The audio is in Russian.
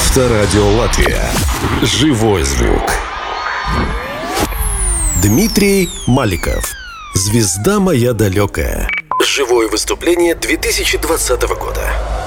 Авторадио Латвия. Живой звук. Дмитрий Маликов. «Звезда моя далекая». Живое выступление 2020 года.